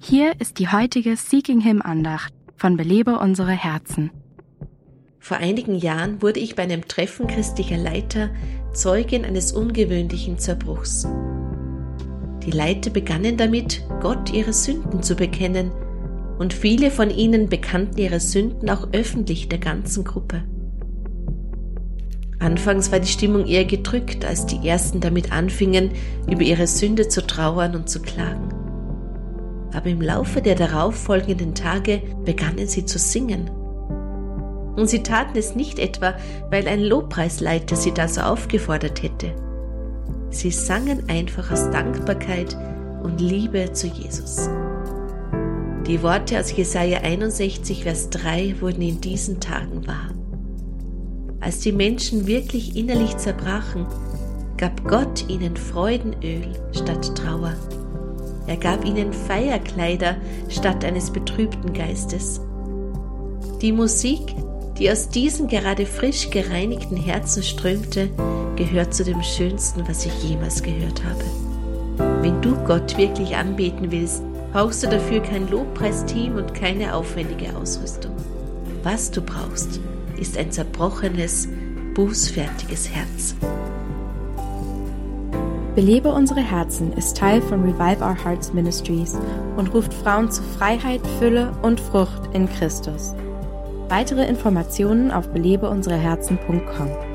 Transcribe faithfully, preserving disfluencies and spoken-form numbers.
Hier ist die heutige Seeking Him Andacht von Belebe unsere Herzen. Vor einigen Jahren wurde ich bei einem Treffen christlicher Leiter Zeugin eines ungewöhnlichen Zerbruchs. Die Leiter begannen damit, Gott ihre Sünden zu bekennen, und viele von ihnen bekannten ihre Sünden auch öffentlich der ganzen Gruppe. Anfangs war die Stimmung eher gedrückt, als die Ersten damit anfingen, über ihre Sünde zu trauern und zu klagen. Aber im Laufe der darauffolgenden Tage begannen sie zu singen. Und sie taten es nicht etwa, weil ein Lobpreisleiter sie dazu aufgefordert hätte. Sie sangen einfach aus Dankbarkeit und Liebe zu Jesus. Die Worte aus Jesaja einundsechzig, Vers drei wurden in diesen Tagen wahr. Als die Menschen wirklich innerlich zerbrachen, gab Gott ihnen Freudenöl statt Trauer. Er gab ihnen Feierkleider statt eines betrübten Geistes. Die Musik, die aus diesen gerade frisch gereinigten Herzen strömte, gehört zu dem Schönsten, was ich jemals gehört habe. Wenn du Gott wirklich anbeten willst, brauchst du dafür kein Lobpreisteam und keine aufwendige Ausrüstung. Was du brauchst, ist ein zerbrochenes, bußfertiges Herz. Belebe unsere Herzen ist Teil von Revive Our Hearts Ministries und ruft Frauen zu Freiheit, Fülle und Frucht in Christus. Weitere Informationen auf belebe unsere herzen punkt com.